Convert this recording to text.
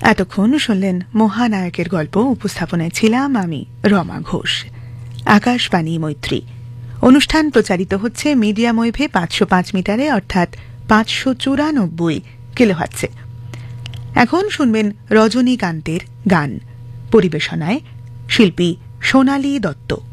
এতক্ষণ শুনলেন মহানায়কের গল্প। উপস্থাপনায় ছিলাম আমি রমা ঘোষ। আকাশবাণী মৈত্রী অনুষ্ঠান প্রচারিত হচ্ছে মিডিয়াম ওয়েভে 505 মিটারে, অর্থাৎ 594 কিলোহার্টজে। এখন শুনবেন রজনীকান্তের গান। পরিবেশনায় শিল্পী সোনালী দত্ত।